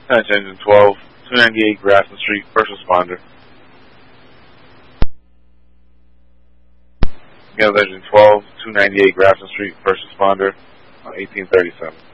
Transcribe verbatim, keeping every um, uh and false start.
Engine twelve, two ninety-eight Grafton Street, first responder. Engine twelve, two ninety-eight Grafton Street, first responder, on eighteen thirty-seven.